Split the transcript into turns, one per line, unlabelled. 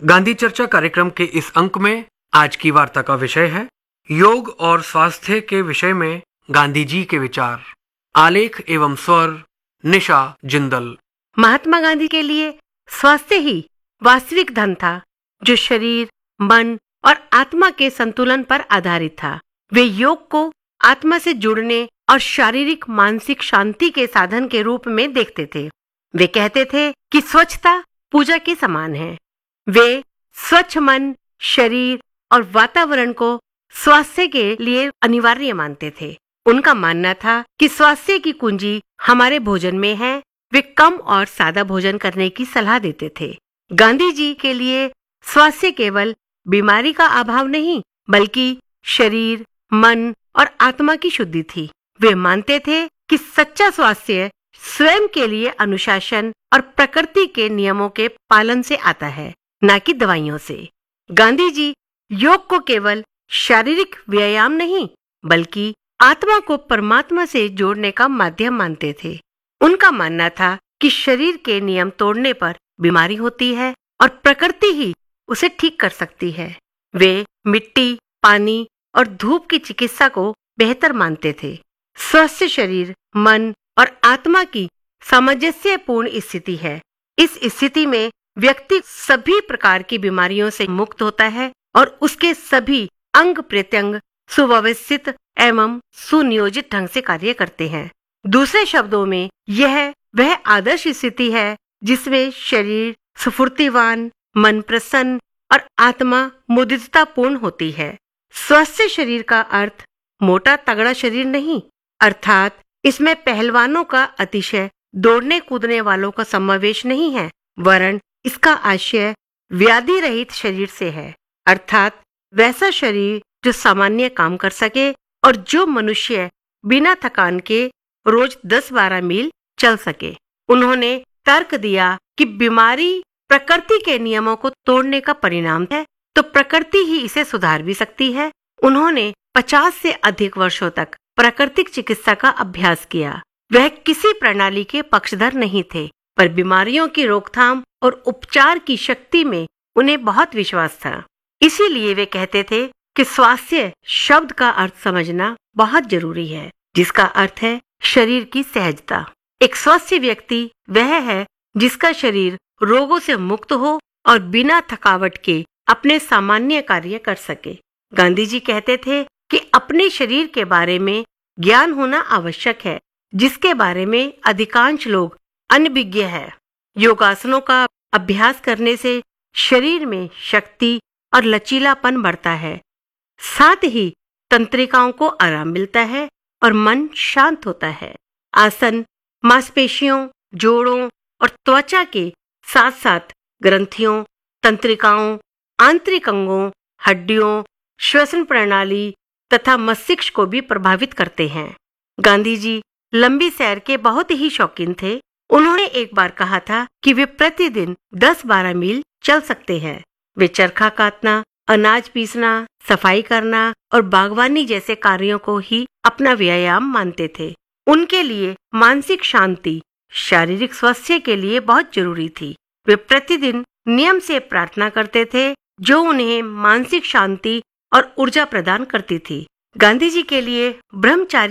गांधी चर्चा कार्यक्रम के इस अंक में आज की वार्ता का विषय है योग और स्वास्थ्य के विषय में गांधी जी के विचार। आलेख एवं स्वर निशा जिंदल।
महात्मा गांधी के लिए स्वास्थ्य ही वास्तविक धन था, जो शरीर, मन और आत्मा के संतुलन पर आधारित था। वे योग को आत्मा से जुड़ने और शारीरिक मानसिक शांति के साधन के रूप में देखते थे। वे कहते थे कि स्वच्छता पूजा के समान है। वे स्वच्छ मन, शरीर और वातावरण को स्वास्थ्य के लिए अनिवार्य मानते थे। उनका मानना था कि स्वास्थ्य की कुंजी हमारे भोजन में है। वे कम और सादा भोजन करने की सलाह देते थे। गांधी जी के लिए स्वास्थ्य केवल बीमारी का अभाव नहीं, बल्कि शरीर, मन और आत्मा की शुद्धि थी। वे मानते थे कि सच्चा स्वास्थ्य स्वयं के लिए अनुशासन और प्रकृति के नियमों के पालन से आता है, न कि दवाइयों से। गांधी जी योग को केवल शारीरिक व्यायाम नहीं, बल्कि आत्मा को परमात्मा से जोड़ने का माध्यम मानते थे। उनका मानना था कि शरीर के नियम तोड़ने पर बीमारी होती है और प्रकृति ही उसे ठीक कर सकती है। वे मिट्टी, पानी और धूप की चिकित्सा को बेहतर मानते थे। स्वस्थ शरीर, मन और आत्मा की सामंजस्यपूर्ण स्थिति है। इस स्थिति में व्यक्ति सभी प्रकार की बीमारियों से मुक्त होता है और उसके सभी अंग प्रत्यंग सुव्यवस्थित एवं सुनियोजित ढंग से कार्य करते हैं। दूसरे शब्दों में यह वह आदर्श स्थिति है जिसमें शरीर स्फूर्तिवान, मन प्रसन्न और आत्मा मुदिततापूर्ण होती है। स्वस्थ शरीर का अर्थ मोटा तगड़ा शरीर नहीं, अर्थात इसमें पहलवानों का अतिशय दौड़ने कूदने वालों का समावेश नहीं है, वरन इसका आशय व्याधि रहित शरीर से है, अर्थात वैसा शरीर जो सामान्य काम कर सके और जो मनुष्य बिना थकान के रोज 10-12 मील चल सके। उन्होंने तर्क दिया कि बीमारी प्रकृति के नियमों को तोड़ने का परिणाम है, तो प्रकृति ही इसे सुधार भी सकती है। उन्होंने 50 से अधिक वर्षों तक प्राकृतिक चिकित्सा का अभ्यास किया। वह किसी प्रणाली के पक्षधर नहीं थे, पर बीमारियों की रोकथाम और उपचार की शक्ति में उन्हें बहुत विश्वास था। इसीलिए वे कहते थे कि स्वास्थ्य शब्द का अर्थ समझना बहुत जरूरी है, जिसका अर्थ है शरीर की सहजता। एक स्वस्थ व्यक्ति वह है जिसका शरीर रोगों से मुक्त हो और बिना थकावट के अपने सामान्य कार्य कर सके। गांधी जी कहते थे कि अपने शरीर के बारे में ज्ञान होना आवश्यक है, जिसके बारे में अधिकांश लोग अनभिज्ञ है। योगासनों का अभ्यास करने से शरीर में शक्ति और लचीलापन बढ़ता है, साथ ही तंत्रिकाओं को आराम मिलता है और मन शांत होता है। आसन मांसपेशियों, जोड़ों और त्वचा के साथ साथ ग्रंथियों, तंत्रिकाओं, आंतरिक अंगों, हड्डियों, श्वसन प्रणाली तथा मस्तिष्क को भी प्रभावित करते हैं। गांधी जी लंबी सैर के बहुत ही शौकीन थे। उन्होंने एक बार कहा था कि वे प्रतिदिन 10-12 मील चल सकते हैं। वे चरखा काटना, अनाज पीसना, सफाई करना और बागवानी जैसे कार्यों को ही अपना व्यायाम मानते थे। उनके लिए मानसिक शांति शारीरिक स्वास्थ्य के लिए बहुत जरूरी थी। वे प्रतिदिन नियम से प्रार्थना करते थे, जो उन्हें मानसिक शांति और ऊर्जा प्रदान करती थी। गांधी जी के लिए ब्रह्मचारी